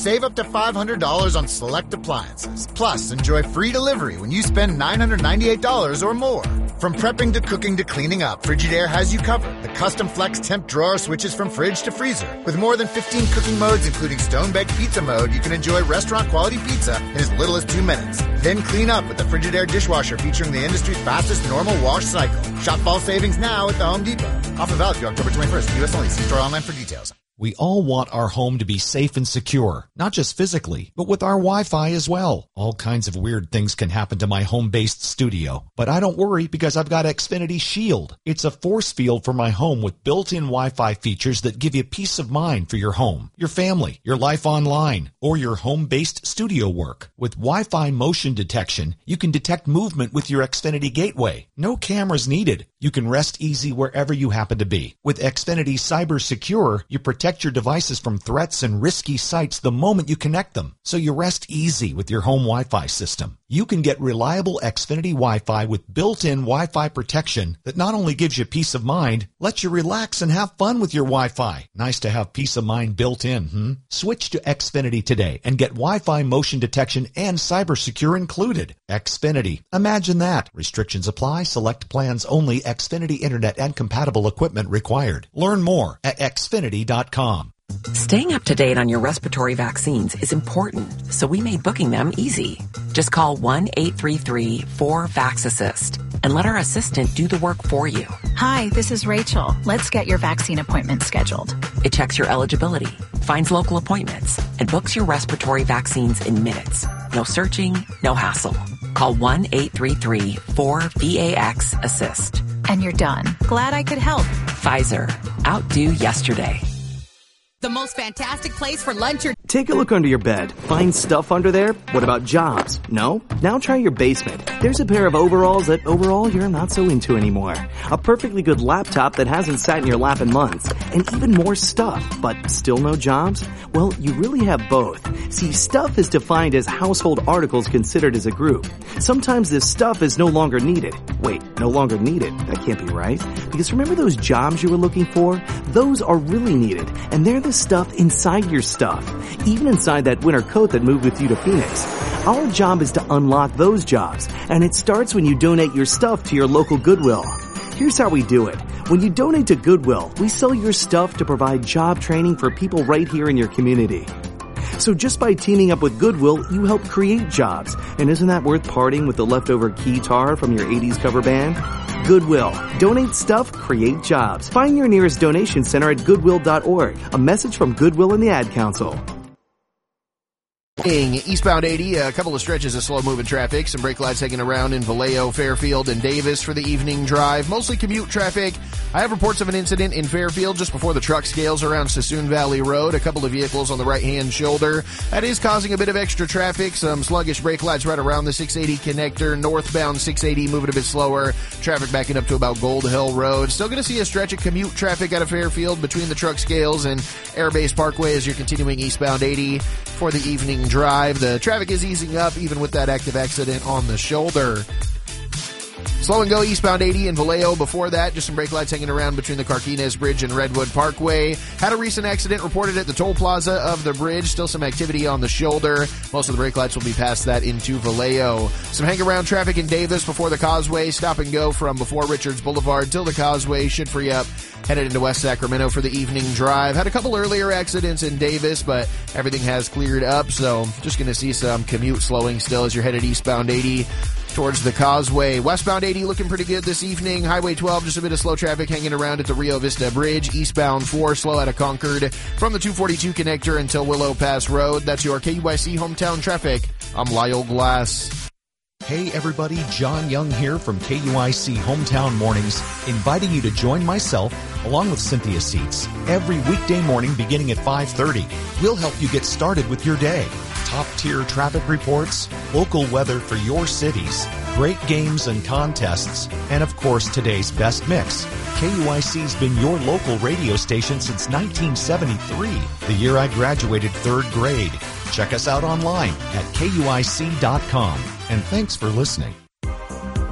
save up to $500 on select appliances. Plus, enjoy free delivery when you spend $998 or more. From prepping to cooking to cleaning up, Frigidaire has you covered. The custom flex temp drawer switches from fridge to freezer. With more than 15 cooking modes, including stone-baked pizza mode, you can enjoy restaurant-quality pizza in as little as 2 minutes. Then clean up with the Frigidaire dishwasher featuring the industry's fastest normal wash cycle. Shop fall savings now at the Home Depot. Offer valid through October 21st. U.S. only. See store online for details. We all want our home to be safe and secure, not just physically, but with our Wi-Fi as well. All kinds of weird things can happen to my home-based studio, but I don't worry because I've got Xfinity Shield. It's a force field for my home with built-in Wi-Fi features that give you peace of mind for your home, your family, your life online, or your home-based studio work. With Wi-Fi motion detection, you can detect movement with your Xfinity gateway. No cameras needed. You can rest easy wherever you happen to be. With Xfinity Cyber Secure, you protect your devices from threats and risky sites the moment you connect them, so you rest easy with your home Wi-Fi system. You can get reliable Xfinity Wi-Fi with built-in Wi-Fi protection that not only gives you peace of mind, lets you relax and have fun with your Wi-Fi. Nice to have peace of mind built in, Switch to Xfinity today and get Wi-Fi motion detection and Cyber Secure included. Xfinity. Imagine that. Restrictions apply. Select plans only. Xfinity Internet and compatible equipment required. Learn more at xfinity.com. Staying up to date on your respiratory vaccines is important, so we made booking them easy. Just call 1-833-4-VAX-ASSIST and let our assistant do the work for you. Hi, this is Rachel. Let's get your vaccine appointment scheduled. It checks your eligibility, finds local appointments, and books your respiratory vaccines in minutes. No searching, no hassle. Call 1-833-4-VAX-ASSIST. And you're done. Glad I could help. Pfizer. Outdo yesterday. The most fantastic place for lunch or... Take a look under your bed. Find stuff under there? What about jobs? No? Now try your basement. There's a pair of overalls that overall you're not so into anymore. A perfectly good laptop that hasn't sat in your lap in months. And even more stuff, but still no jobs? Well, you really have both. See, stuff is defined as household articles considered as a group. Sometimes this stuff is no longer needed. Wait, no longer needed? That can't be right. Because remember those jobs you were looking for? Those are really needed. And they're the stuff inside your stuff. Even inside that winter coat that moved with you to Phoenix. Our job is to unlock those jobs. And it starts when you donate your stuff to your local Goodwill. Here's how we do it. When you donate to Goodwill, we sell your stuff to provide job training for people right here in your community. So just by teaming up with Goodwill, you help create jobs. And isn't that worth parting with the leftover keytar from your 80s cover band? Goodwill. Donate stuff, create jobs. Find your nearest donation center at goodwill.org. A message from Goodwill and the Ad Council. Eastbound 80, a couple of stretches of slow-moving traffic. Some brake lights hanging around in Vallejo, Fairfield, and Davis for the evening drive. Mostly commute traffic. I have reports of an incident in Fairfield just before the truck scales around Sassoon Valley Road. A couple of vehicles on the right-hand shoulder. That is causing a bit of extra traffic. Some sluggish brake lights right around the 680 connector. Northbound 680 moving a bit slower. Traffic backing up to about Gold Hill Road. Still going to see a stretch of commute traffic out of Fairfield between the truck scales and Airbase Parkway as you're continuing eastbound 80 for the evening drive. The traffic is easing up even with that active accident on the shoulder. Slow and go eastbound 80 in Vallejo. Before that, just some brake lights hanging around between the Carquinez Bridge and Redwood Parkway. Had a recent accident reported at the toll plaza of the bridge. Still some activity on the shoulder. Most of the brake lights will be past that into Vallejo. Some hang around traffic in Davis before the causeway. Stop and go from before Richards Boulevard till the causeway should free up. Headed into West Sacramento for the evening drive. Had a couple earlier accidents in Davis, but everything has cleared up. So just going to see some commute slowing still as you're headed eastbound 80 towards the causeway. Westbound 80 looking pretty good this evening. Highway 12, just a bit of slow traffic hanging around at the Rio Vista Bridge. Eastbound 4, slow out of Concord from the 242 connector until Willow Pass Road. That's your KUIC hometown traffic. I'm Lyle Glass. Hey everybody, John Young here from KUIC Hometown Mornings, inviting you to join myself, along with Cynthia Seats, every weekday morning beginning at 5:30. We'll help you get started with your day. Top-tier traffic reports, local weather for your cities, great games and contests, and of course today's best mix. KUIC's been your local radio station since 1973, the year I graduated 3rd grade. Check us out online at KUIC.com. And thanks for listening.